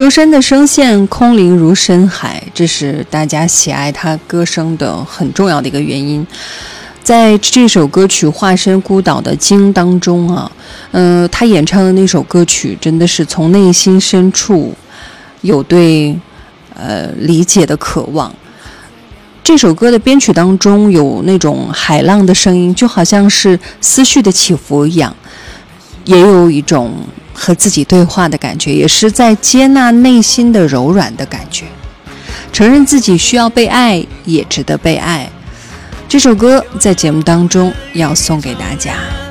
周深的声线空灵如深海，这是大家喜爱他歌声的很重要的一个原因。在这首歌曲《化身孤岛的鲸》当中啊，他演唱的那首歌曲真的是从内心深处有对理解的渴望。这首歌的编曲当中有那种海浪的声音，就好像是思绪的起伏一样，也有一种和自己对话的感觉，也是在接纳内心的柔软的感觉，承认自己需要被爱，也值得被爱。这首歌在节目当中要送给大家。